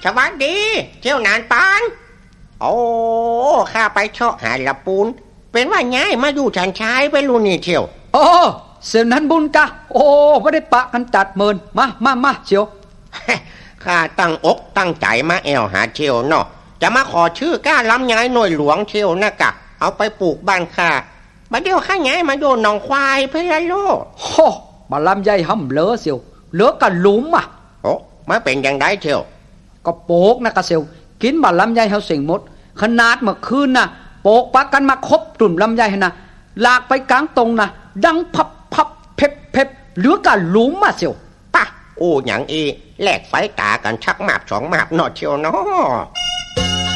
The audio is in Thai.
สวัสดีเที่ยวนานปานโอ้ข้าไปเชาะหาละปูนเป็นว่าย้ายมาอยู่ฉันชายไปลูนี่เที่ยวโอ้เสียนั้นบุญกะโอ้ไม่ได้ปะกันจัดเมินมาเชียวข้าตั้งอกตั้งใจมาแอวหาเที่ยวเนาะจะมาขอชื่อก้าล้ำย้ายหน่วยหลวงเที่ยวนะกะเอาไปปลูกบ้านข้าบัดเดียวข้าย้ายมาโยนหนองควายเพื่อโลโหมาลำใหญ่ห่ำเหลือเชียวเหลือกันหลุมอ่ะโอ้มาเป็นอย่างไรเที่ยวก็โปกนะกะเชียวกินมาลำใหญ่เฮาเสียงหมดขนาดเมื่อคืนน่ะโปกปะกันมาครบตุ่มลำใหญ่นะลากไปกลางตรงน่ะดังพับเพ็บเหลือกันหลุมอ่ะเชียวปะโอ้อย่างอีแลกไฟตากันชักหมาบสองหมาบนอเที่ยวเนาะ